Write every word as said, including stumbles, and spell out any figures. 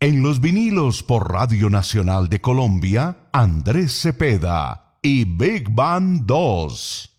En los vinilos por Radio Nacional de Colombia, Andrés Cepeda y Big Band dos.